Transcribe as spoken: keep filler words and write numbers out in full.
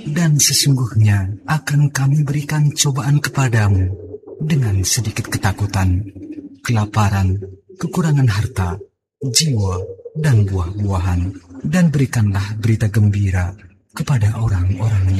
Dan sesungguhnya akan kami berikan cobaan kepadamu dengan sedikit ketakutan, kelaparan, kekurangan harta, jiwa, dan buah-buahan. Dan berikanlah berita gembira kepada orang-orang